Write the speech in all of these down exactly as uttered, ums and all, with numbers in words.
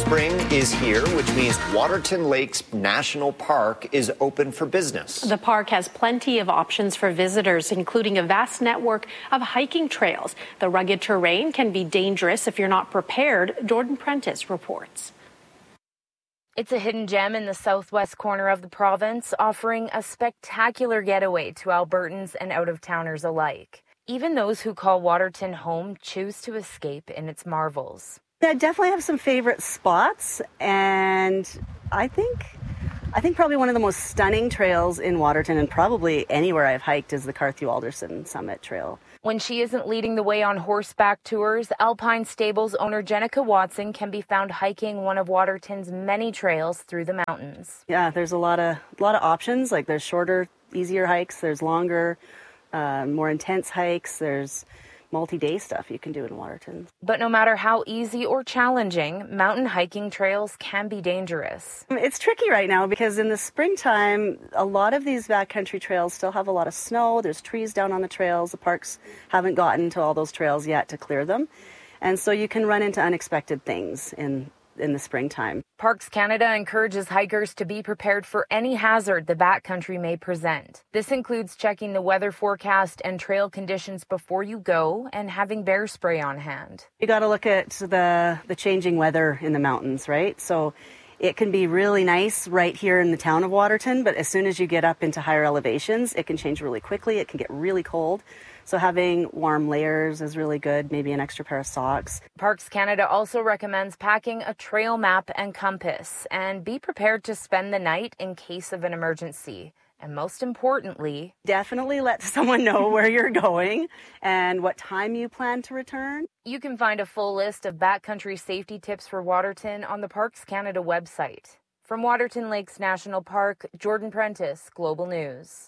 Spring is here, which means Waterton Lakes National Park is open for business. The park has plenty of options for visitors, including a vast network of hiking trails. The rugged terrain can be dangerous if you're not prepared. Jordan Prentice reports. It's a hidden gem in the southwest corner of the province, offering a spectacular getaway to Albertans and out-of-towners alike. Even those who call Waterton home choose to escape in its marvels. I definitely have some favorite spots, and I think I think probably one of the most stunning trails in Waterton and probably anywhere I've hiked is the Carthew Alderson Summit Trail. When she isn't leading the way on horseback tours, Alpine Stables owner Jenica Watson can be found hiking one of Waterton's many trails through the mountains. Yeah, there's a lot of a lot of options. Like there's shorter, easier hikes, there's longer, uh, more intense hikes, there's multi-day stuff you can do in Waterton. But no matter how easy or challenging, mountain hiking trails can be dangerous. It's tricky right now because in the springtime, a lot of these backcountry trails still have a lot of snow. There's trees down on the trails. The parks haven't gotten to all those trails yet to clear them. And so you can run into unexpected things in in the springtime. Parks Canada encourages hikers to be prepared for any hazard the backcountry may present. This includes checking the weather forecast and trail conditions before you go and having bear spray on hand. You got to look at the the changing weather in the mountains, right? So it can be really nice right here in the town of Waterton, but as soon as you get up into higher elevations, it can change really quickly. It can get really cold. So having warm layers is really good, maybe an extra pair of socks. Parks Canada also recommends packing a trail map and compass and be prepared to spend the night in case of an emergency. And most importantly, definitely let someone know where you're going and what time you plan to return. You can find a full list of backcountry safety tips for Waterton on the Parks Canada website. From Waterton Lakes National Park, Jordan Prentice, Global News.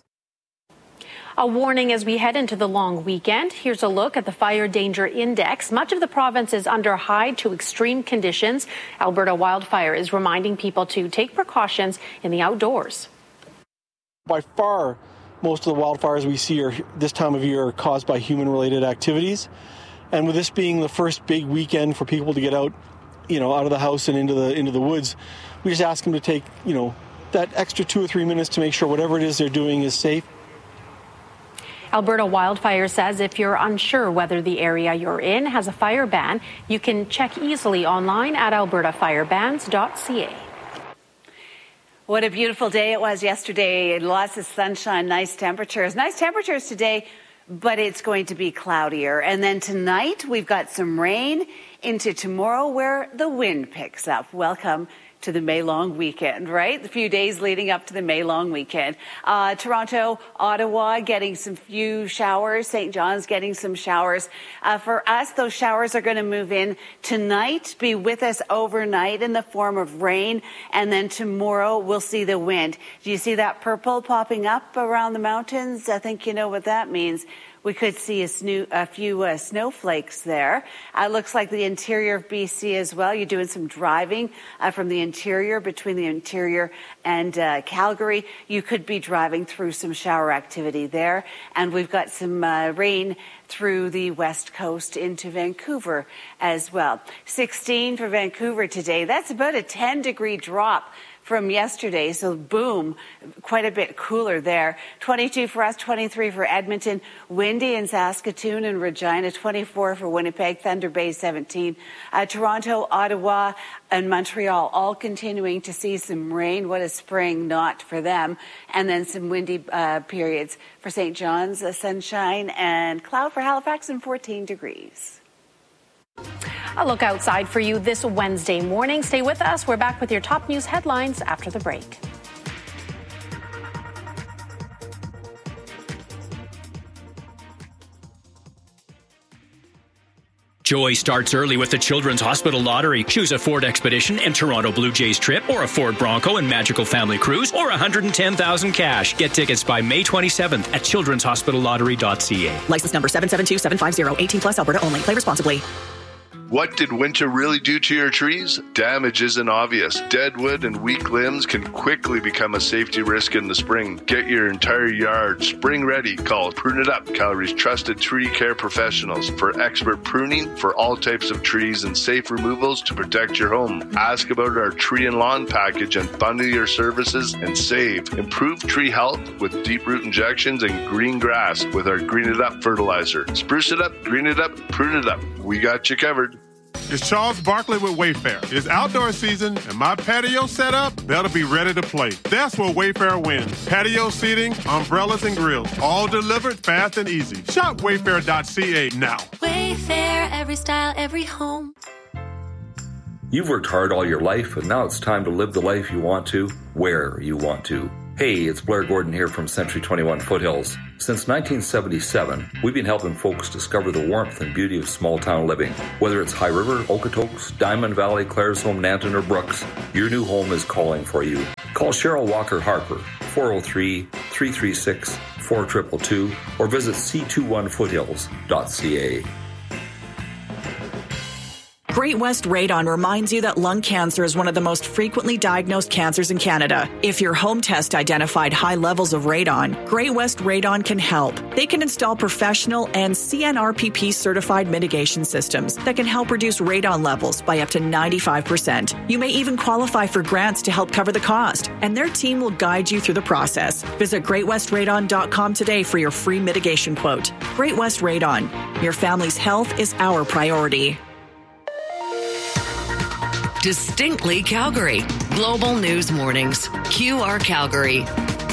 A warning as we head into the long weekend. Here's a look at the fire danger index. Much of the province is under high to extreme conditions. Alberta Wildfire is reminding people to take precautions in the outdoors. By far, most of the wildfires we see are this time of year are caused by human-related activities. And with this being the first big weekend for people to get out, you know, out of the house and into the into the woods, we just ask them to take, you know, that extra two or three minutes to make sure whatever it is they're doing is safe. Alberta Wildfire says if you're unsure whether the area you're in has a fire ban, you can check easily online at alberta fire bans dot c a. What a beautiful day it was yesterday. Lots of sunshine, nice temperatures. Nice temperatures today, but it's going to be cloudier. And then tonight, we've got some rain into tomorrow where the wind picks up. Welcome to the May long weekend, right? The few days leading up to the May long weekend. Uh, Toronto, Ottawa getting some few showers. Saint John's getting some showers. Uh, for us, those showers are going to move in tonight, be with us overnight in the form of rain. And then tomorrow we'll see the wind. Do you see that purple popping up around the mountains? I think you know what that means. We could see a, snoo- a few uh, snowflakes there. Uh, looks like the interior of B C as well. You're doing some driving uh, from the interior, between the interior and uh, Calgary. You could be driving through some shower activity there. And we've got some uh, rain through the west coast into Vancouver as well. sixteen for Vancouver today. That's about a ten degree drop from yesterday, so boom, quite a bit cooler there. twenty-two for us, twenty-three for Edmonton, windy in Saskatoon and Regina, twenty-four for Winnipeg, Thunder Bay seventeen. Uh, Toronto, Ottawa, and Montreal all continuing to see some rain. What a spring, not for them. And then some windy uh, periods for Saint John's, uh, sunshine and cloud for Halifax and fourteen degrees. A look outside for you this Wednesday morning. Stay with us. We're back with your top news headlines after the break. Joy starts early with the Children's Hospital Lottery. Choose a Ford Expedition and Toronto Blue Jays trip, or a Ford Bronco and Magical Family Cruise, or one hundred ten thousand cash. Get tickets by May twenty-seventh at children's hospital lottery dot c a. License number seven seven two seven five zero. eighteen plus, Alberta only. Play responsibly. What did winter really do to your trees? Damage isn't obvious. Dead wood and weak limbs can quickly become a safety risk in the spring. Get your entire yard spring ready. Call Prune It Up, Calgary's trusted tree care professionals, for expert pruning for all types of trees and safe removals to protect your home. Ask about our tree and lawn package and bundle your services and save. Improve tree health with deep root injections and green grass with our Green It Up fertilizer. Spruce it up, green it up, prune it up. We got you covered. It's Charles Barkley with Wayfair. It's outdoor season, and my patio set up, that'll be ready to play. That's where Wayfair wins. Patio seating, umbrellas, and grills, all delivered fast and easy. Shop wayfair dot c a now. Wayfair, every style, every home. You've worked hard all your life, and now it's time to live the life you want to, where you want to. Hey, it's Blair Gordon here from Century twenty-one Foothills. Since nineteen seventy-seven, we've been helping folks discover the warmth and beauty of small-town living. Whether it's High River, Okotoks, Diamond Valley, Claresholm, Nanton, or Brooks, your new home is calling for you. Call Cheryl Walker Harper, four oh three, three three six, four two two two, or visit c twenty-one foothills dot c a. Great West Radon reminds you that lung cancer is one of the most frequently diagnosed cancers in Canada. If your home test identified high levels of radon, Great West Radon can help. They can install professional and C N R P P certified mitigation systems that can help reduce radon levels by up to ninety-five percent. You may even qualify for grants to help cover the cost, and their team will guide you through the process. Visit great west radon dot com today for your free mitigation quote. Great West Radon. Your family's health is our priority. Distinctly Calgary. Global News Mornings. Q R Calgary.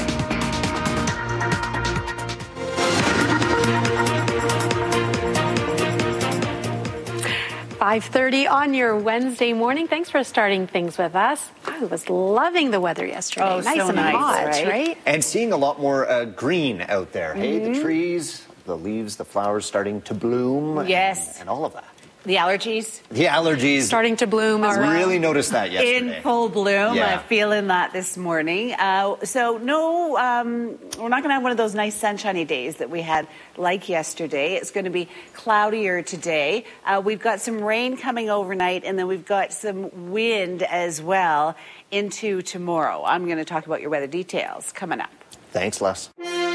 five thirty on your Wednesday morning. Thanks for starting things with us. I was loving the weather yesterday. Oh, nice so and nice, hot, right? right? And seeing a lot more uh, green out there. Hey, Mm-hmm. the trees, the leaves, the flowers starting to bloom. Yes. And, and all of that. The allergies. The allergies. Starting to bloom as well. Really noticed that yesterday. In full bloom. Yeah. I'm feeling that this morning. Uh, so no, um, we're not going to have one of those nice sunshiny days that we had like yesterday. It's going to be cloudier today. Uh, we've got some rain coming overnight, and then we've got some wind as well into tomorrow. I'm going to talk about your weather details coming up. Thanks, Les.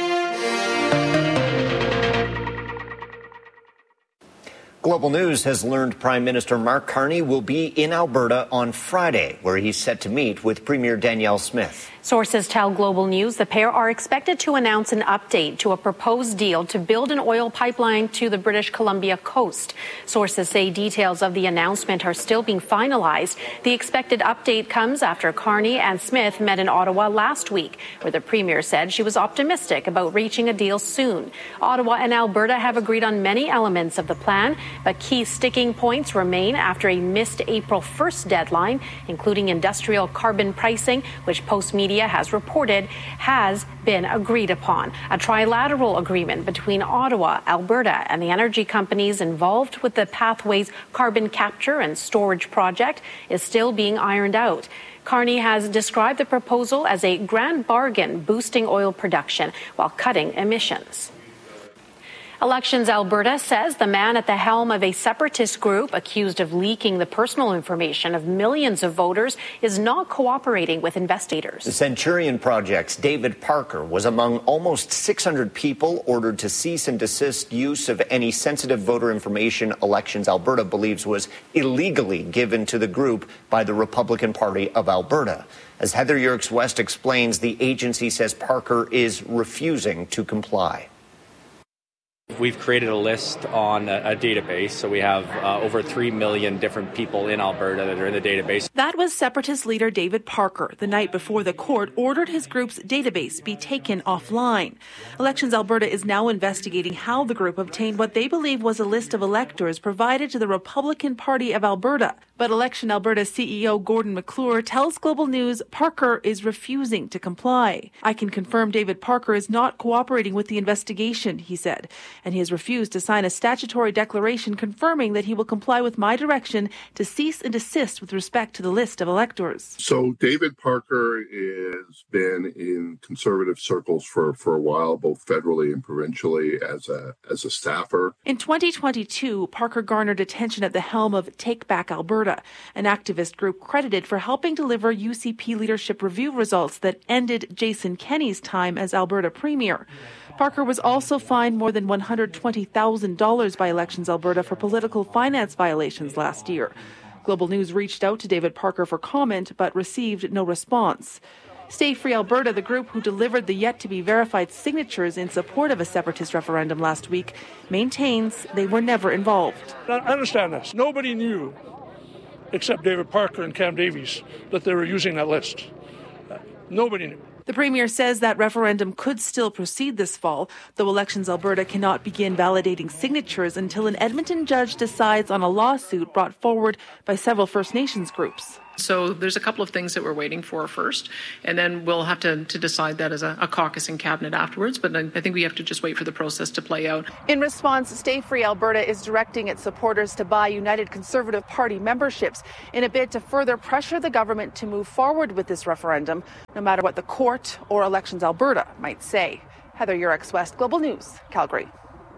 Global News has learned Prime Minister Mark Carney will be in Alberta on Friday, where he's set to meet with Premier Danielle Smith. Sources tell Global News the pair are expected to announce an update to a proposed deal to build an oil pipeline to the British Columbia coast. Sources say details of the announcement are still being finalized. The expected update comes after Carney and Smith met in Ottawa last week, where the Premier said she was optimistic about reaching a deal soon. Ottawa and Alberta have agreed on many elements of the plan, but key sticking points remain after a missed April first deadline, including industrial carbon pricing, which Post Media has reported has been agreed upon. A trilateral agreement between Ottawa, Alberta, and the energy companies involved with the Pathways carbon capture and storage project is still being ironed out. Carney has described the proposal as a grand bargain, boosting oil production while cutting emissions. Elections Alberta says the man at the helm of a separatist group accused of leaking the personal information of millions of voters is not cooperating with investigators. The Centurion Project's David Parker was among almost six hundred people ordered to cease and desist use of any sensitive voter information Elections Alberta believes was illegally given to the group by the Republican Party of Alberta. As Heather Yerkes-West explains, the agency says Parker is refusing to comply. We've created a list on a, a database, so we have uh, over three million different people in Alberta that are in the database. That was Separatist leader David Parker the night before the court ordered his group's database be taken offline. Elections Alberta is now investigating how the group obtained what they believe was a list of electors provided to the Republican Party of Alberta. But Election Alberta C E O Gordon McClure tells Global News Parker is refusing to comply. I can confirm David Parker is not cooperating with the investigation, he said, and he has refused to sign a statutory declaration confirming that he will comply with my direction to cease and desist with respect to the list of electors. So David Parker has been in conservative circles for, for a while, both federally and provincially, as a as a staffer. In twenty twenty-two, Parker garnered attention at the helm of Take Back Alberta, an activist group credited for helping deliver U C P leadership review results that ended Jason Kenney's time as Alberta Premier. Parker was also fined more than one hundred twenty thousand dollars by Elections Alberta for political finance violations last year. Global News reached out to David Parker for comment but received no response. Stay Free Alberta, the group who delivered the yet-to-be-verified signatures in support of a separatist referendum last week, maintains they were never involved. I understand this. Nobody knew, except David Parker and Cam Davies, that they were using that list. Nobody knew. The Premier says that referendum could still proceed this fall, though Elections Alberta cannot begin validating signatures until an Edmonton judge decides on a lawsuit brought forward by several First Nations groups. So there's a couple of things that we're waiting for first, and then we'll have to, to decide that as a, a caucus in cabinet afterwards. But I think we have to just wait for the process to play out. In response, Stay Free Alberta is directing its supporters to buy United Conservative Party memberships in a bid to further pressure the government to move forward with this referendum, no matter what the court or Elections Alberta might say. Heather Yurex, West Global News, Calgary.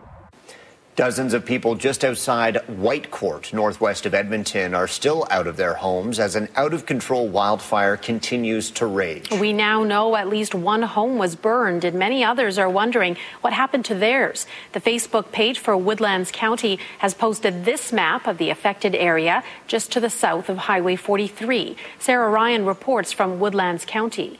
Dozens of people just outside Whitecourt, northwest of Edmonton, are still out of their homes as an out-of-control wildfire continues to rage. We now know at least one home was burned, and many others are wondering what happened to theirs. The Facebook page for Woodlands County has posted this map of the affected area just to the south of Highway forty-three. Sarah Ryan reports from Woodlands County.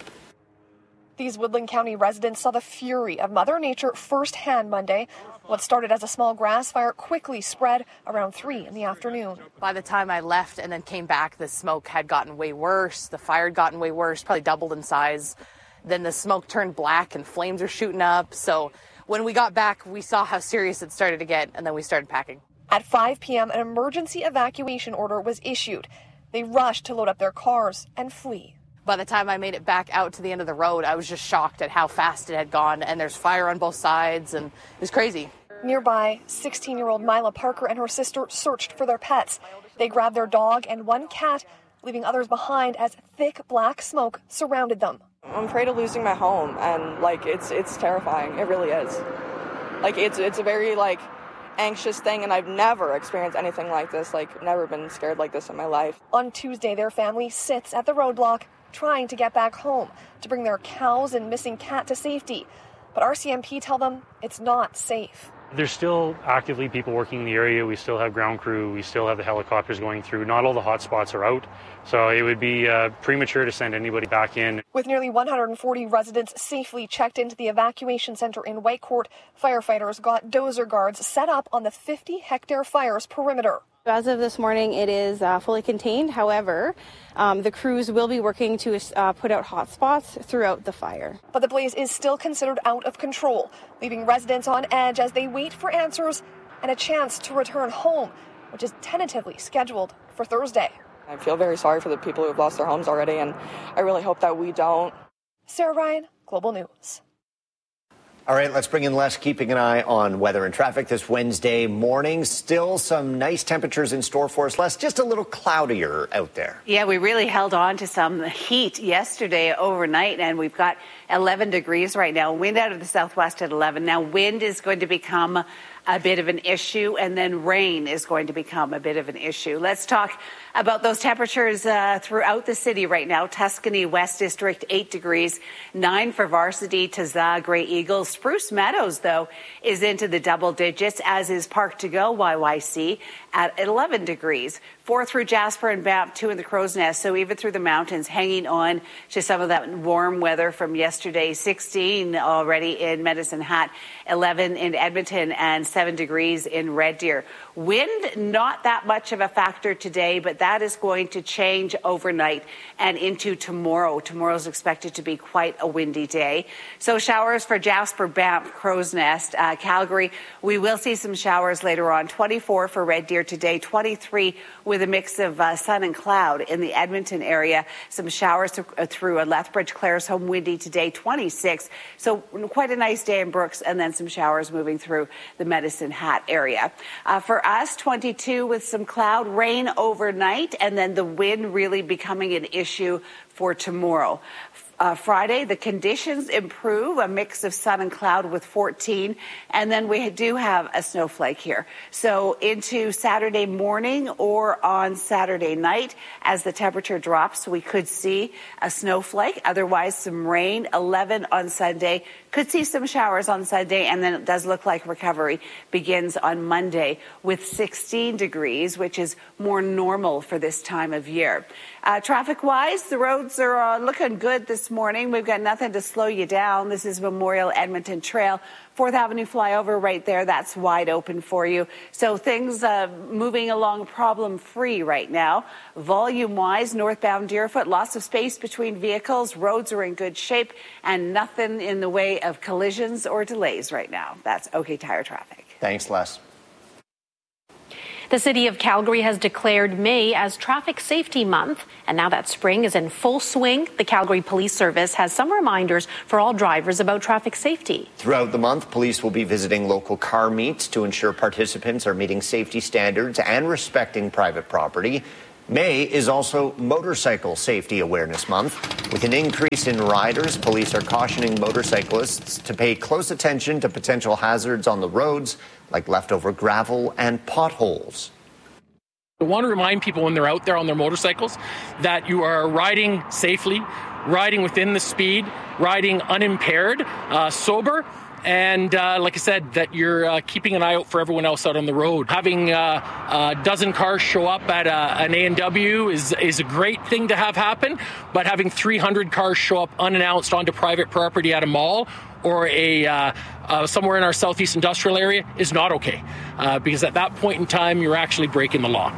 These Woodland County residents saw the fury of Mother Nature firsthand Monday. What started as a small grass fire quickly spread around three in the afternoon. By the time I left and then came back, the smoke had gotten way worse. The fire had gotten way worse, probably doubled in size. Then the smoke turned black and flames were shooting up. So when we got back, we saw how serious it started to get, and then we started packing. At five p.m., an emergency evacuation order was issued. They rushed to load up their cars and flee. By the time I made it back out to the end of the road, I was just shocked at how fast it had gone, and there's fire on both sides, and it was crazy. Nearby, sixteen-year-old Mila Parker and her sister searched for their pets. They grabbed their dog and one cat, leaving others behind as thick black smoke surrounded them. I'm afraid of losing my home, and like it's it's terrifying. It really is. Like it's it's a very like anxious thing, and I've never experienced anything like this. Like never been scared like this in my life. On Tuesday, their family sits at the roadblock trying to get back home to bring their cows and missing cat to safety. But R C M P tell them it's not safe. There's still actively people working in the area. We still have ground crew. We still have the helicopters going through. Not all the hot spots are out. So it would be uh, premature to send anybody back in. With nearly one hundred forty residents safely checked into the evacuation center in Whitecourt, firefighters got dozer guards set up on the fifty hectare fire's perimeter. As of this morning, it is uh, fully contained. However, um, the crews will be working to uh, put out hotspots throughout the fire. But the blaze is still considered out of control, leaving residents on edge as they wait for answers and a chance to return home, which is tentatively scheduled for Thursday. I feel very sorry for the people who have lost their homes already, and I really hope that we don't. Sarah Ryan, Global News. All right, let's bring in Les, keeping an eye on weather and traffic this Wednesday morning. Still some nice temperatures in store for us, Les, just a little cloudier out there. Yeah, we really held on to some heat yesterday overnight, and we've got eleven degrees right now. Wind out of the southwest at eleven. Now, wind is going to become a bit of an issue, and then rain is going to become a bit of an issue. Let's talk about those temperatures uh, throughout the city right now. Tuscany West District, eight degrees, nine for Varsity, Taza, Grey Eagle. Spruce Meadows, though, is into the double digits, as is Park to Go Y Y C at eleven degrees. Four through Jasper and Banff, two in the Crow's Nest. So even through the mountains, hanging on to some of that warm weather from yesterday. sixteen already in Medicine Hat, eleven in Edmonton, and seven degrees in Red Deer. Wind, not that much of a factor today, but that is going to change overnight and into tomorrow. Tomorrow is expected to be quite a windy day. So showers for Jasper, Banff, Crow's Nest, uh, Calgary. We will see some showers later on. twenty-four for Red Deer today, twenty-three with a mix of uh, sun and cloud in the Edmonton area. Some showers th- uh, through uh, Lethbridge, Claresholm, windy today, twenty-six. So quite a nice day in Brooks, and then some showers moving through the Medicine Hat area. Uh, for us, twenty-two with some cloud, rain overnight, and then the wind really becoming an issue for tomorrow. Uh, Friday, the conditions improve, a mix of sun and cloud with fourteen, and then we do have a snowflake here. So into Saturday morning or on Saturday night, as the temperature drops, we could see a snowflake, otherwise some rain, eleven on Sunday. Could see some showers on Sunday, and then it does look like recovery begins on Monday with sixteen degrees, which is more normal for this time of year. Uh, traffic-wise, the roads are uh, looking good this morning. We've got nothing to slow you down. This is Memorial Edmonton Trail. fourth Avenue flyover right there, that's wide open for you. So things uh, moving along problem-free right now. Volume-wise, northbound Deerfoot, lots of space between vehicles. Roads are in good shape, and nothing in the way of collisions or delays right now. That's OK Tire traffic. Thanks, Les. The city of Calgary has declared May as Traffic Safety Month, and now that spring is in full swing, the Calgary Police Service has some reminders for all drivers about traffic safety. Throughout the month, police will be visiting local car meets to ensure participants are meeting safety standards and respecting private property. May is also Motorcycle Safety Awareness Month. With an increase in riders, police are cautioning motorcyclists to pay close attention to potential hazards on the roads, like leftover gravel and potholes. I want to remind people when they're out there on their motorcycles that you are riding safely, riding within the speed, riding unimpaired, uh, sober, and uh, like I said, that you're uh, keeping an eye out for everyone else out on the road. Having uh, a dozen cars show up at a, an A and W is, is a great thing to have happen, but having three hundred cars show up unannounced onto private property at a mall or a uh, uh, somewhere in our southeast industrial area is not okay, uh, because at that point in time, you're actually breaking the law.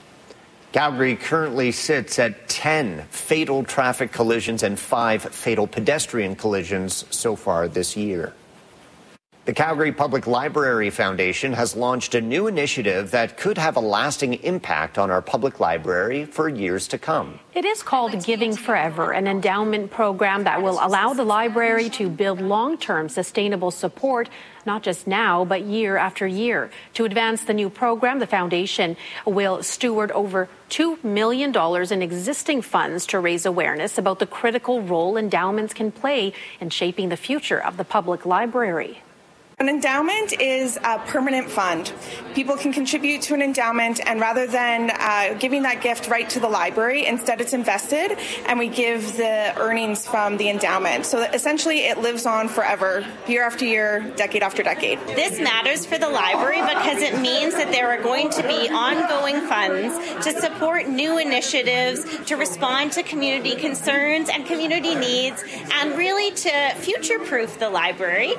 Calgary currently sits at ten fatal traffic collisions and five fatal pedestrian collisions so far this year. The Calgary Public Library Foundation has launched a new initiative that could have a lasting impact on our public library for years to come. It is called Giving Forever, an endowment program that will allow the library to build long-term sustainable support, not just now, but year after year. To advance the new program, the foundation will steward over two million dollars in existing funds to raise awareness about the critical role endowments can play in shaping the future of the public library. An endowment is a permanent fund. People can contribute to an endowment, and rather than uh, giving that gift right to the library, instead it's invested, and we give the earnings from the endowment. So essentially it lives on forever, year after year, decade after decade. This matters for the library because it means that there are going to be ongoing funds to support new initiatives, to respond to community concerns and community needs, and really to future-proof the library.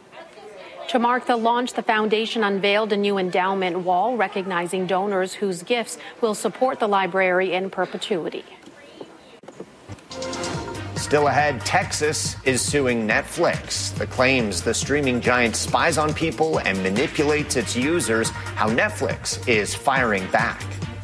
To mark the launch, the foundation unveiled a new endowment wall recognizing donors whose gifts will support the library in perpetuity. Still ahead, Texas is suing Netflix. The claims the streaming giant spies on people and manipulates its users, how Netflix is firing back.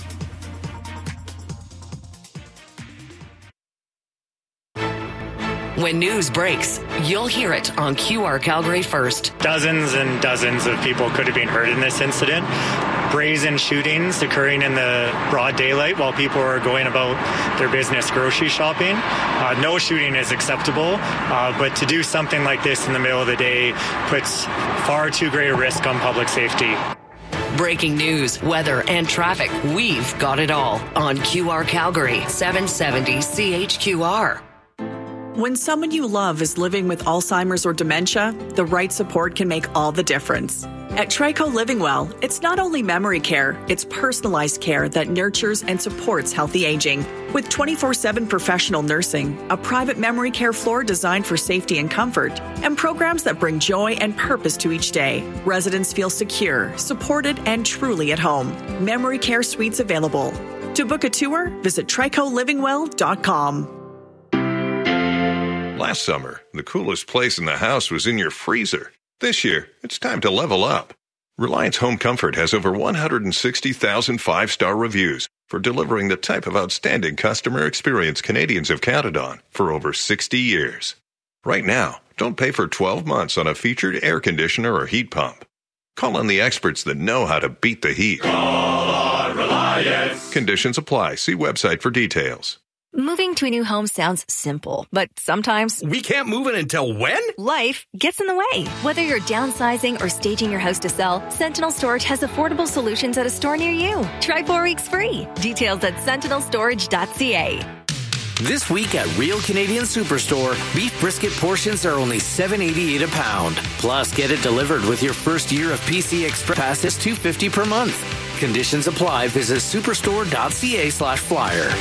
When news breaks, you'll hear it on Q R Calgary First. Dozens and dozens of people could have been hurt in this incident. Brazen shootings occurring in the broad daylight while people are going about their business grocery shopping. Uh, no shooting is acceptable, uh, but to do something like this in the middle of the day puts far too great a risk on public safety. Breaking news, weather, and traffic. We've got it all on Q R Calgary, seven seventy C H Q R. When someone you love is living with Alzheimer's or dementia, the right support can make all the difference. At Trico Living Well, it's not only memory care, it's personalized care that nurtures and supports healthy aging. With twenty-four seven professional nursing, a private memory care floor designed for safety and comfort, and programs that bring joy and purpose to each day, residents feel secure, supported, and truly at home. Memory care suites available. To book a tour, visit trico living well dot com. Last summer, the coolest place in the house was in your freezer. This year, it's time to level up. Reliance Home Comfort has over one hundred sixty thousand five-star reviews for delivering the type of outstanding customer experience Canadians have counted on for over sixty years. Right now, don't pay for twelve months on a featured air conditioner or heat pump. Call on the experts that know how to beat the heat. Call on Reliance. Conditions apply. See website for details. Moving to a new home sounds simple, but sometimes we can't move it until when? Life gets in the way. Whether you're downsizing or staging your house to sell, Sentinel Storage has affordable solutions at a store near you. Try four weeks free. Details at sentinel storage dot c a. This week at Real Canadian Superstore, beef brisket portions are only seven dollars and eighty-eight cents a pound. Plus, get it delivered with your first year of P C Express Pass is two dollars and fifty cents per month. Conditions apply. Visit superstore dot c a slash flyer.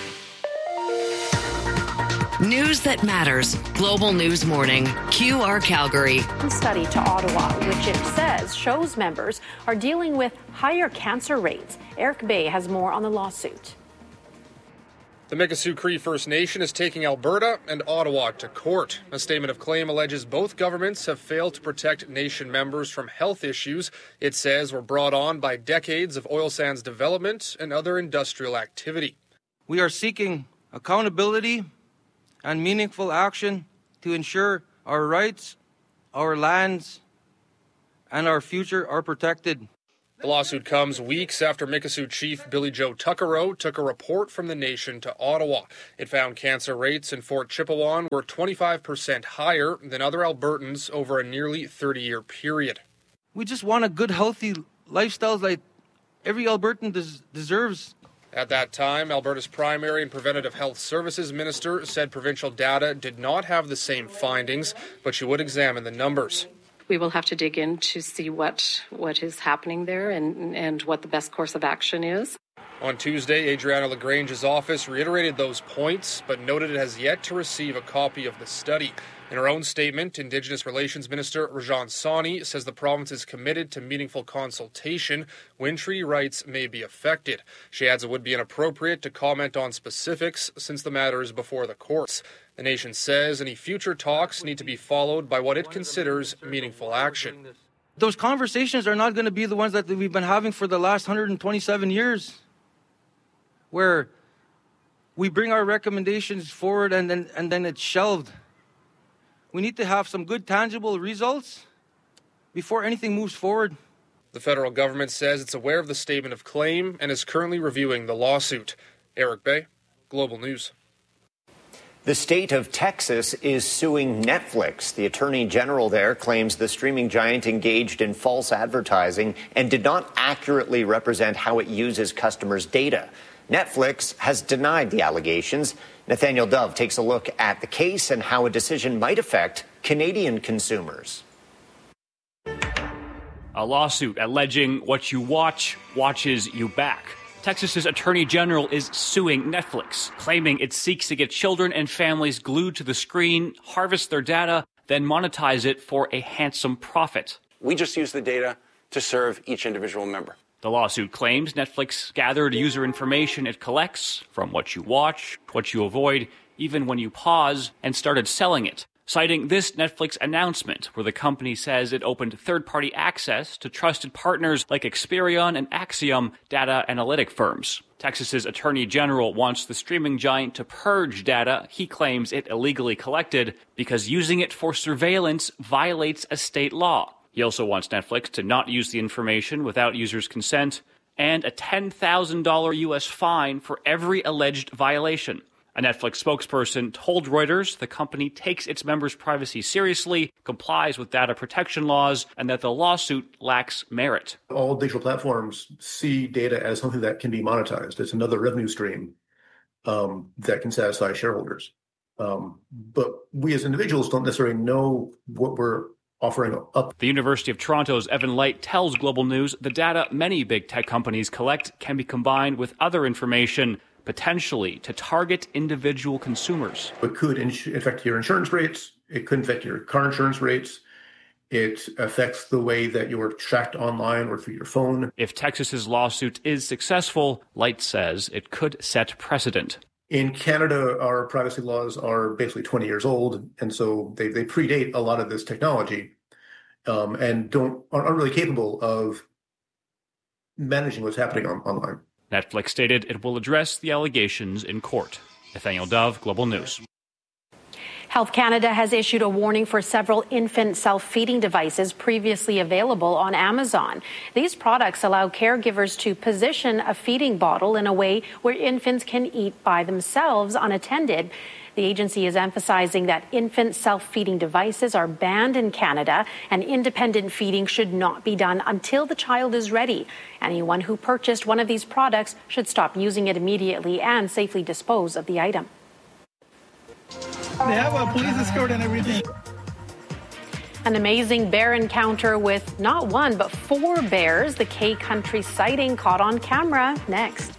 News that matters. Global News Morning. Q R Calgary. A study to Ottawa, which it says shows members are dealing with higher cancer rates. Eric Bay has more on the lawsuit. The Mikisew Cree First Nation is taking Alberta and Ottawa to court. A statement of claim alleges both governments have failed to protect Nation members from health issues it says were brought on by decades of oil sands development and other industrial activity. We are seeking accountability and meaningful action to ensure our rights, our lands, and our future are protected. The lawsuit comes weeks after Mikisew Chief Billy Joe Tuccaro took a report from the Nation to Ottawa. It found cancer rates in Fort Chipewyan were twenty-five percent higher than other Albertans over a nearly thirty-year period. We just want a good, healthy lifestyle like every Albertan des- deserves. At that time, Alberta's primary and preventative health services minister said provincial data did not have the same findings, but she would examine the numbers. We will have to dig in to see what, what is happening there and, and what the best course of action is. On Tuesday, Adriana Lagrange's office reiterated those points, but noted it has yet to receive a copy of the study. In her own statement, Indigenous Relations Minister Rajan Sawhney says the province is committed to meaningful consultation when treaty rights may be affected. She adds it would be inappropriate to comment on specifics since the matter is before the courts. The nation says any future talks need to be followed by what it considers meaningful action. Those conversations are not going to be the ones that we've been having for the last one hundred twenty-seven years, where we bring our recommendations forward and then and then it's shelved. We need to have some good, tangible results before anything moves forward. The federal government says it's aware of the statement of claim and is currently reviewing the lawsuit. Eric Bay, Global News. The state of Texas is suing Netflix. The attorney general there claims the streaming giant engaged in false advertising and did not accurately represent how it uses customers' data. Netflix has denied the allegations. Nathaniel Dove takes a look at the case and how a decision might affect Canadian consumers. A lawsuit alleging what you watch watches you back. Texas's attorney general is suing Netflix, claiming it seeks to get children and families glued to the screen, harvest their data, then monetize it for a handsome profit. We just use the data to serve each individual member. The lawsuit claims Netflix gathered user information it collects from what you watch, what you avoid, even when you pause, and started selling it, citing this Netflix announcement where the company says it opened third-party access to trusted partners like Experian and Axiom data analytic firms. Texas's attorney general wants the streaming giant to purge data he claims it illegally collected because using it for surveillance violates a state law. He also wants Netflix to not use the information without users' consent and a ten thousand dollars U S fine for every alleged violation. A Netflix spokesperson told Reuters the company takes its members' privacy seriously, complies with data protection laws, and that the lawsuit lacks merit. All digital platforms see data as something that can be monetized. It's another revenue stream um, that can satisfy shareholders. Um, but we as individuals don't necessarily know what we're offering up. The University of Toronto's Evan Light tells Global News the data many big tech companies collect can be combined with other information, potentially to target individual consumers. It could affect your insurance rates. It could affect your car insurance rates. It affects the way that you're tracked online or through your phone. If Texas's lawsuit is successful, Light says it could set precedent. In Canada, our privacy laws are basically twenty years old, and so they, they predate a lot of this technology um, and don't aren't really capable of managing what's happening on, online. Netflix stated it will address the allegations in court. Nathaniel Dove, Global News. Health Canada has issued a warning for several infant self-feeding devices previously available on Amazon. These products allow caregivers to position a feeding bottle in a way where infants can eat by themselves unattended. The agency is emphasizing that infant self-feeding devices are banned in Canada and independent feeding should not be done until the child is ready. Anyone who purchased one of these products should stop using it immediately and safely dispose of the item. They have a police escort and everything. An amazing bear encounter with not one, but four bears. The K Country sighting caught on camera. Next.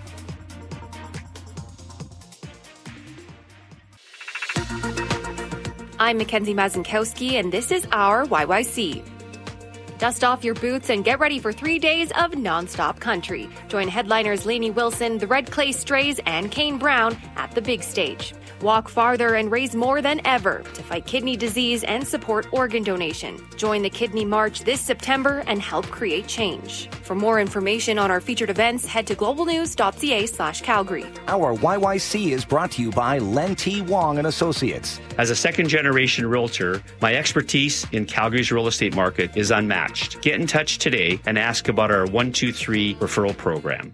I'm Mackenzie Mazinkowski, and this is our Y Y C. Dust off your boots and get ready for three days of nonstop country. Join headliners Lainey Wilson, the Red Clay Strays, and Kane Brown at the big stage. Walk farther and raise more than ever to fight kidney disease and support organ donation. Join the Kidney March this September and help create change. For more information on our featured events, head to globalnews.ca slash Calgary. Our Y Y C is brought to you by Len T. Wong and Associates. As a second-generation realtor, my expertise in Calgary's real estate market is unmatched. Get in touch today and ask about our one two three referral program.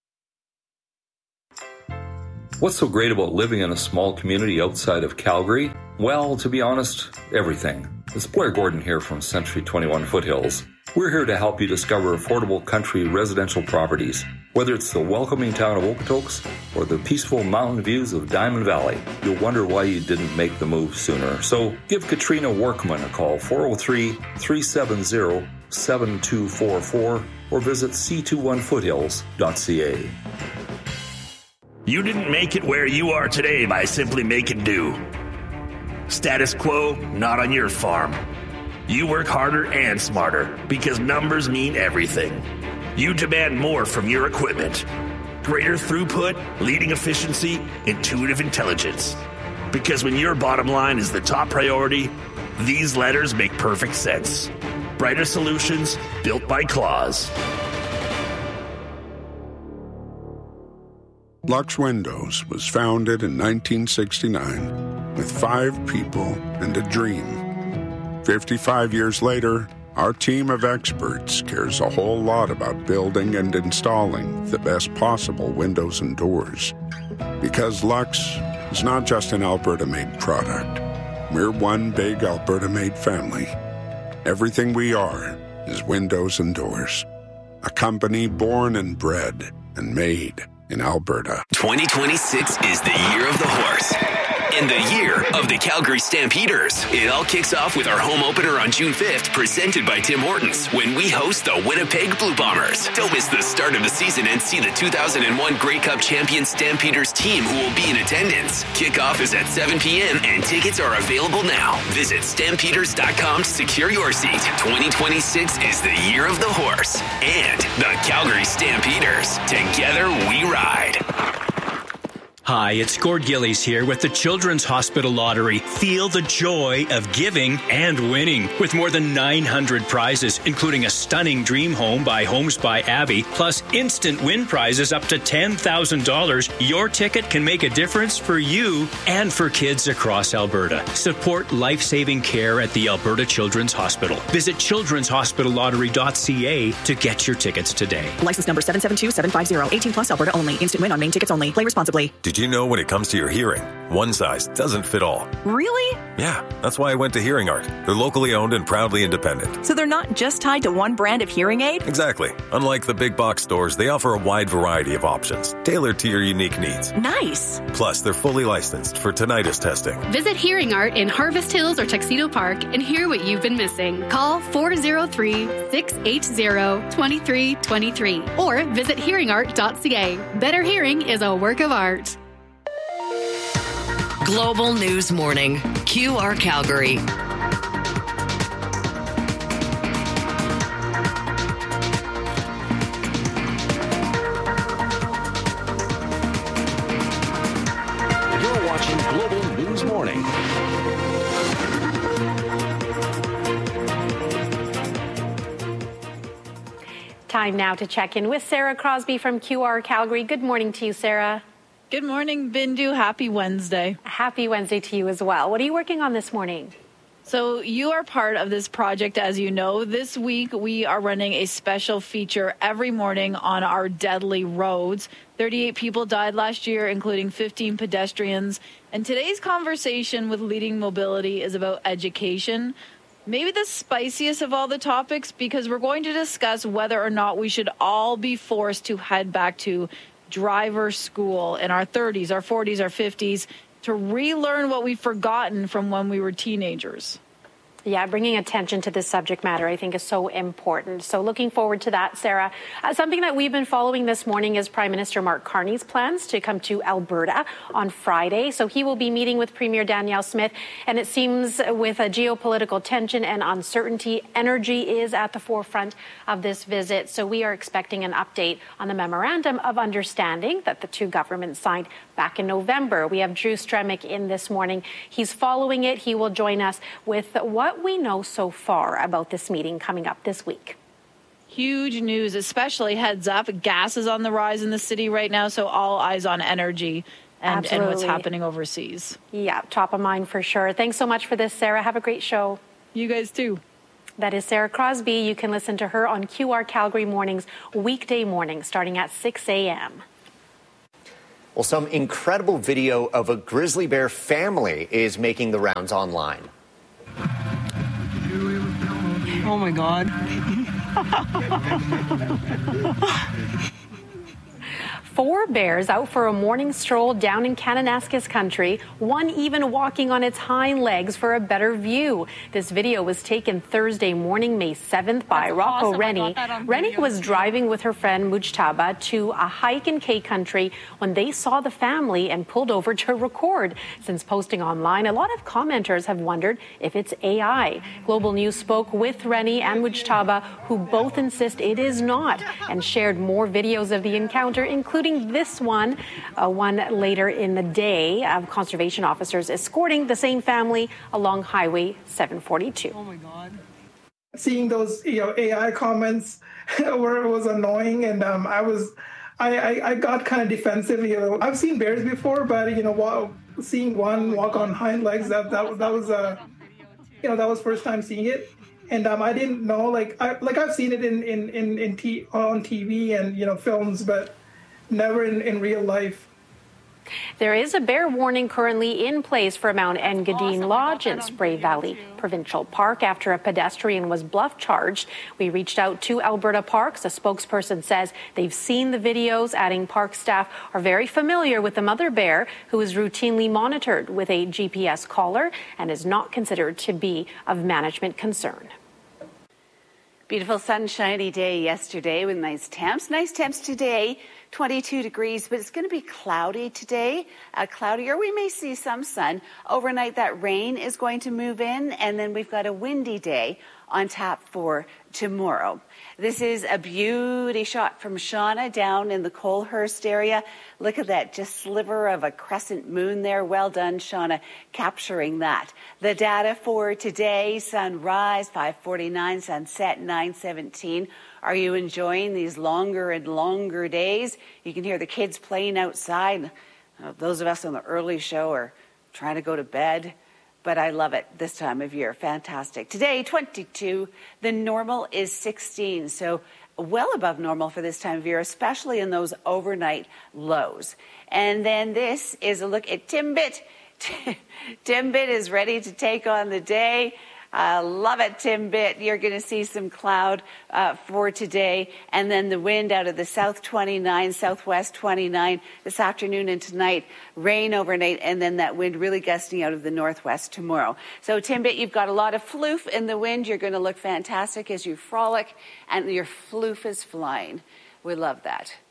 What's so great about living in a small community outside of Calgary? Well, to be honest, everything. It's Blair Gordon here from Century twenty-one Foothills. We're here to help you discover affordable country residential properties. Whether it's the welcoming town of Okotoks or the peaceful mountain views of Diamond Valley, you'll wonder why you didn't make the move sooner. So give Katrina Workman a call, four oh three, three seven zero, seven two four four, or visit c two one foothills dot c a. You didn't make it where you are today by simply making do. Status quo, not on your farm. You work harder and smarter because numbers mean everything. You demand more from your equipment. Greater throughput, leading efficiency, intuitive intelligence. Because when your bottom line is the top priority, these letters make perfect sense. Brighter solutions built by Claws. Lux Windows was founded in nineteen sixty-nine with five people and a dream. fifty-five years later, our team of experts cares a whole lot about building and installing the best possible windows and doors. Because Lux is not just an Alberta-made product. We're one big Alberta-made family. Everything we are is windows and doors. A company born and bred and made in Alberta. twenty twenty-six is the year of the horse. And the year of the Calgary Stampeders. It all kicks off with our home opener on June fifth, presented by Tim Hortons, when we host the Winnipeg Blue Bombers. Don't miss the start of the season and see the two thousand one Grey Cup champion Stampeders team who will be in attendance. Kickoff is at seven p.m. and tickets are available now. Visit stampeders dot com to secure your seat. twenty twenty-six is the year of the horse and the Calgary Stampeders. Together we ride. Hi, it's Gord Gillies here with the Children's Hospital Lottery. Feel the joy of giving and winning with more than nine hundred prizes, including a stunning dream home by Homes by Abby, plus instant win prizes up to ten thousand dollars. Your ticket can make a difference for you and for kids across Alberta. Support life-saving care at the Alberta Children's Hospital. Visit children's hospital lottery dot c a to get your tickets today. License number seven seven two seven five zero. eighteen plus Alberta only. Instant win on main tickets only. Play responsibly. Did you know when it comes to your hearing, one size doesn't fit all. Really? Yeah, that's why I went to Hearing Art. They're locally owned and proudly independent. So they're not just tied to one brand of hearing aid? Exactly. Unlike the big box stores, they offer a wide variety of options, tailored to your unique needs. Nice. Plus, they're fully licensed for tinnitus testing. Visit Hearing Art in Harvest Hills or Tuxedo Park and hear what you've been missing. Call four oh three, six eight zero, two three two three or visit hearing art dot c a. Better hearing is a work of art. Global News Morning, Q R Calgary. You're watching Global News Morning. Time now to check in with Sarah Crosby from Q R Calgary. Good morning to you, Sarah. Good morning, Bindu. Happy Wednesday. Happy Wednesday to you as well. What are you working on this morning? So you are part of this project, as you know. This week, we are running a special feature every morning on our deadly roads. thirty-eight people died last year, including fifteen pedestrians. And today's conversation with Leading Mobility is about education. Maybe the spiciest of all the topics, because we're going to discuss whether or not we should all be forced to head back to driver school in our thirties, our forties, our fifties to relearn what we've forgotten from when we were teenagers. Yeah, bringing attention to this subject matter, I think, is so important. So looking forward to that, Sarah. Uh, something that we've been following this morning is Prime Minister Mark Carney's plans to come to Alberta on Friday. So he will be meeting with Premier Danielle Smith. And it seems with a geopolitical tension and uncertainty, energy is at the forefront of this visit. So we are expecting an update on the memorandum of understanding that the two governments signed back in November. We have Drew Stremick in this morning. He's following it. He will join us with what we know so far about this meeting coming up this week. Huge news, especially heads up. Gas is on the rise in the city right now, so all eyes on energy and, and what's happening overseas. Yeah, top of mind for sure. Thanks so much for this, Sarah. Have a great show. You guys too. That is Sarah Crosby. You can listen to her on Q R Calgary mornings, weekday mornings, starting at six a.m. Well, some incredible video of a grizzly bear family is making the rounds online. Oh, my God. Four bears out for a morning stroll down in Kananaskis country, one even walking on its hind legs for a better view. This video was taken Thursday morning, May seventh by That's Rocco awesome. Rennie. Rennie was driving with her friend Mujtaba to a hike in K country when they saw the family and pulled over to record. Since posting online, a lot of commenters have wondered if it's A I. Global News spoke with Rennie and Mujtaba, who both insist it is not, and shared more videos of the encounter, including this one, uh, one later in the day, of conservation officers escorting the same family along Highway seven forty-two. Oh, my God. Seeing those, you know, A I comments where it was annoying, and um, I was, I, I, I got kind of defensive. You know, I've seen bears before, but you know, while seeing one walk on hind legs, that that that was a, uh, you know, that was first time seeing it. And um, I didn't know, like, I, like I've seen it in in in, in t- on T V and you know films, but never in, in real life. There is a bear warning currently in place for Mount Engadine Lodge in Spray Valley Provincial Park after a pedestrian was bluff charged. We reached out to Alberta Parks. A spokesperson says they've seen the videos, adding park staff are very familiar with the mother bear, who is routinely monitored with a G P S collar and is not considered to be of management concern. Beautiful sunshiny day yesterday with nice temps. Nice temps today, twenty-two degrees, but it's going to be cloudy today. Uh, cloudier, we may see some sun. Overnight, that rain is going to move in, and then we've got a windy day on tap for tomorrow. This is a beauty shot from Shauna down in the Colehurst area. Look at that, just sliver of a crescent moon there. Well done, Shauna, capturing that. The data for today, sunrise five forty-nine, sunset nine seventeen. Are you enjoying these longer and longer days? You can hear the kids playing outside. Uh, those of us on the early show are trying to go to bed. But I love it this time of year. Fantastic. Today, twenty-two. The normal is sixteen. So well above normal for this time of year, especially in those overnight lows. And then this is a look at Timbit. Timbit is ready to take on the day. I uh, love it, Timbit. You're going to see some cloud uh, for today. And then the wind out of the south twenty-nine, southwest twenty-nine this afternoon and tonight. Rain overnight, and then that wind really gusting out of the northwest tomorrow. So, Timbit, you've got a lot of floof in the wind. You're going to look fantastic as you frolic, and your floof is flying. We love that.